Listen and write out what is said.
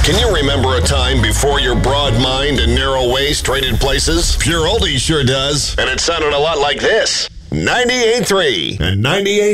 Can you remember a time before your broad mind and narrow waist traded places? Pure Oldie sure does. And it sounded a lot like this. 98.3 and 98.